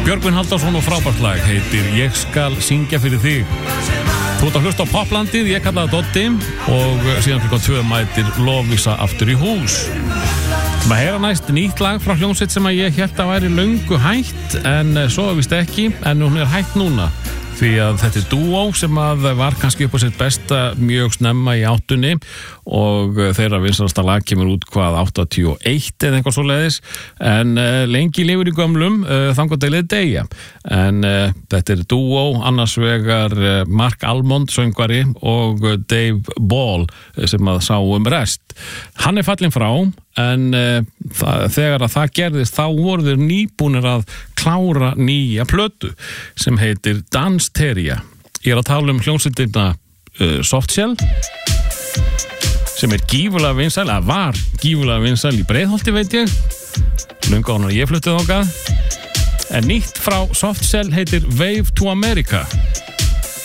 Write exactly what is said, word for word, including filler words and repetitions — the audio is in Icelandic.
Björgvin Halldórsson og frábært lag heitir Ég skal syngja fyrir þig. Þú ert að hlusta á Poplandið, ég kalla það Doddi og síðan klukkan tvö mætir Lovísa aftur í hús. Maður heyra næst nýtt lag frá hljómsveit sem að ég hélt að væri löngu hætt en svo er víst ekki, en hún er hætt núna. Því að þetta er dúó sem að var kannski upp á sitt besta mjög snemma í áttunni og þeirra vinsælasta lag kemur út hvað áttatíu og eitt eða eitthvað svoleiðis en uh, lengi lifir í gömlum uh, þangað til þeir deyja. En uh, þetta er dúó, annars vegar uh, Mark Almond söngvari og uh, Dave Ball sem að sá um rest. Hann er fallinn frá en uh, það, þegar að það gerðist þá voru þeir nýbúnir að klára nýja plötu sem heitir Dansteria. Ég er að tala um hljómsveitina uh, Softshell sem er gífulega vinsæl, að var gífulega vinsæl í Breiðholti veit ég, löngu áður en ég fluttið þangað. En nýtt frá Softshell heitir Wave to America.